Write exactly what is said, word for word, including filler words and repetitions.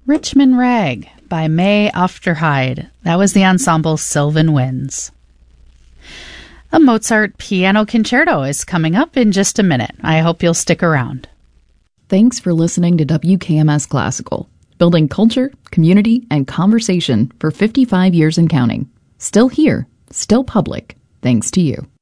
Richmond Rag by May Aufderheide. That was the ensemble Sylvan Winds. A Mozart piano concerto is coming up in just a minute. I hope you'll stick around. Thanks for listening to W K M S Classical, building culture, community, and conversation for fifty-five years and counting. Still here, still public, thanks to you.